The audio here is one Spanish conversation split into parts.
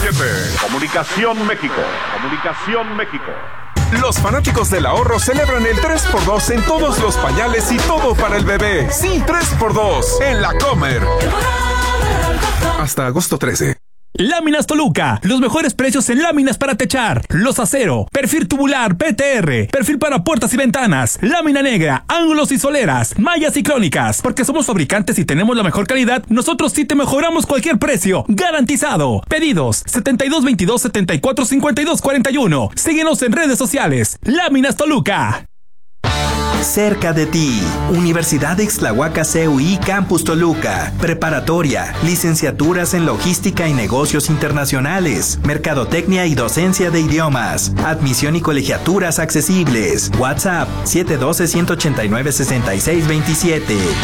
Comunicación México. Los fanáticos del ahorro celebran el 3x2 en todos los pañales y todo para el bebé. Sí, 3x2 en La Comer. Hasta agosto 13. Láminas Toluca, los mejores precios en láminas para techar, los acero, perfil tubular, PTR, perfil para puertas y ventanas, lámina negra, ángulos y soleras, mallas y crónicas. Porque somos fabricantes y tenemos la mejor calidad, nosotros sí te mejoramos cualquier precio, garantizado. Pedidos 7222-745241. Síguenos en redes sociales. Láminas Toluca. Cerca de ti, Universidad de Ixtlahuaca CUI Campus Toluca, preparatoria, licenciaturas en logística y negocios internacionales, mercadotecnia y docencia de idiomas, admisión y colegiaturas accesibles. WhatsApp 712-189-6627.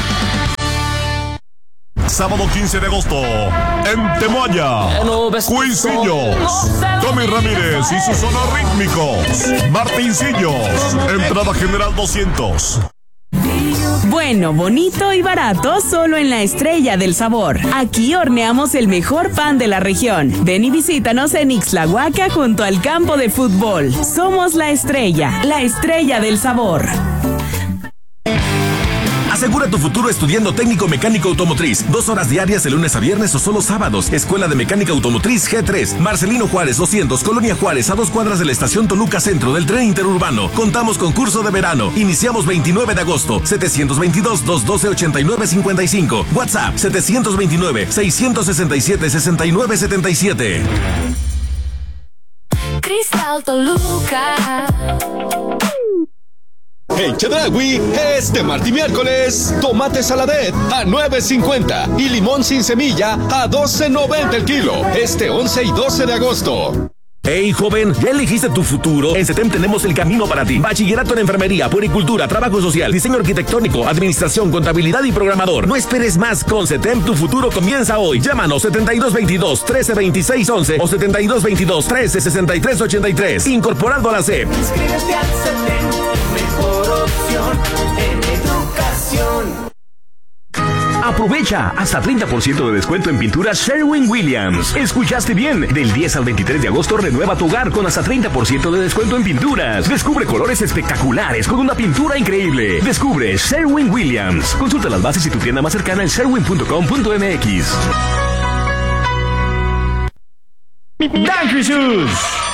Sábado 15 de agosto, en Temoaya, Cuisillos, Tommy Ramírez y sus sonos rítmicos, Martincillos, entrada general 200. Bueno, bonito y barato solo en La Estrella del Sabor. Aquí horneamos el mejor pan de la región. Ven y visítanos en Ixtlahuaca junto al campo de fútbol. Somos La Estrella del Sabor. Asegura tu futuro estudiando técnico mecánico automotriz. 2 horas diarias de lunes a viernes o solo sábados. Escuela de Mecánica Automotriz G3. Marcelino Juárez 200, Colonia Juárez, a 2 cuadras de la estación Toluca Centro del tren interurbano. Contamos con curso de verano. Iniciamos 29 de agosto. 722-212-8955. WhatsApp 729-667-6977. Cristal Toluca. En Chedraui, este martes y miércoles, tomate saladet a $9.50 y limón sin semilla a $12.90 el kilo. Este 11 y 12 de agosto. Hey, joven, ¿ya elegiste tu futuro? En CETEM tenemos el camino para ti. Bachillerato en enfermería, puericultura, trabajo social, diseño arquitectónico, administración, contabilidad y programador. No esperes más. Con CETEM tu futuro comienza hoy. Llámanos 7222-132611 o 7222-136383. Incorporando a la SEP. Inscríbete al CETEM, mejor opción en educación. Aprovecha hasta 30% de descuento en pinturas Sherwin-Williams. ¿Escuchaste bien? Del 10 al 23 de agosto renueva tu hogar con hasta 30% de descuento en pinturas. Descubre colores espectaculares con una pintura increíble. Descubre Sherwin-Williams. Consulta las bases y tu tienda más cercana en sherwin.com.mx. Dancry Shoes.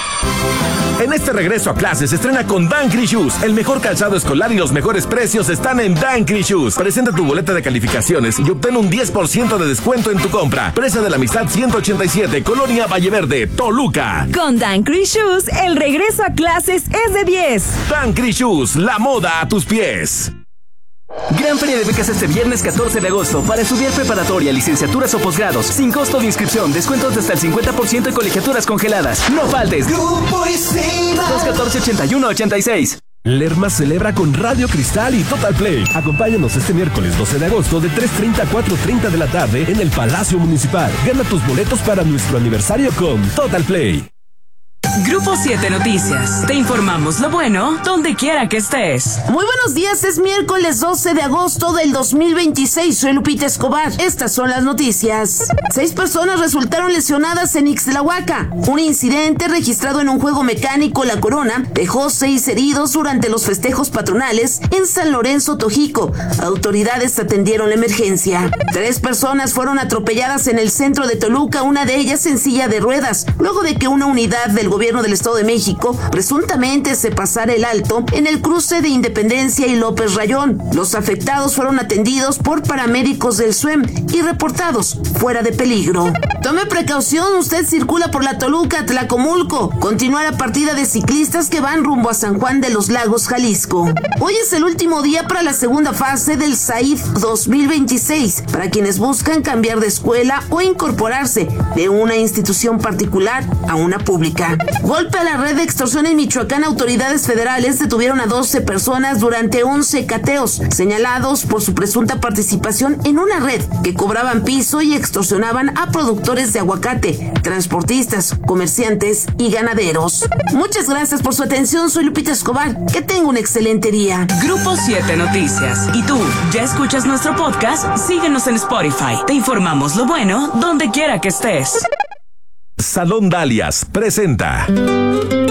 En este regreso a clases se estrena con Dancry Shoes. El mejor calzado escolar y los mejores precios están en Dancry Shoes. Presenta tu boleta de calificaciones y obtén un 10% de descuento en tu compra. Presa de la Amistad 187, Colonia Valleverde, Toluca. Con Dancry Shoes, el regreso a clases es de 10. Dancry Shoes, la moda a tus pies. Gran feria de becas este viernes 14 de agosto para estudiar preparatoria, licenciaturas o posgrados, sin costo de inscripción, descuentos de hasta el 50% y colegiaturas congeladas. No faltes. Grupo Isima. 214-8186. Lerma celebra con Radio Cristal y Total Play. Acompáñanos este miércoles 12 de agosto de 3:30 a 4:30 de la tarde en el Palacio Municipal. Gana tus boletos para nuestro aniversario con Total Play. Grupo 7 Noticias. Te informamos lo bueno donde quiera que estés. Muy buenos días, es miércoles 12 de agosto del 2026. Soy Lupita Escobar. Estas son las noticias. 6 personas resultaron lesionadas en Ixtlahuaca. Un incidente registrado en un juego mecánico La Corona dejó 6 heridos durante los festejos patronales en San Lorenzo, Tojico. Autoridades atendieron la emergencia. 3 personas fueron atropelladas en el centro de Toluca, una de ellas en silla de ruedas, luego de que una unidad del gobierno del Estado de México presuntamente se pasara el alto en el cruce de Independencia y López Rayón. Los afectados fueron atendidos por paramédicos del SUEM y reportados fuera de peligro. Tome precaución, usted circula por la Toluca-Tlacomulco. Continúa la partida de ciclistas que van rumbo a San Juan de los Lagos, Jalisco. Hoy es el último día para la segunda fase del SAIF 2026, para quienes buscan cambiar de escuela o incorporarse de una institución particular a una pública. Golpe a la red de extorsión en Michoacán. Autoridades federales detuvieron a 12 personas durante 11 cateos, señalados por su presunta participación en una red que cobraban piso y extorsionaban a productores de aguacate, transportistas, comerciantes y ganaderos. Muchas gracias por su atención. Soy Lupita Escobar. Que tenga un excelente día. Grupo 7 Noticias. ¿Y tú, ya escuchas nuestro podcast? Síguenos en Spotify. Te informamos lo bueno donde quiera que estés. Salón Dalias presenta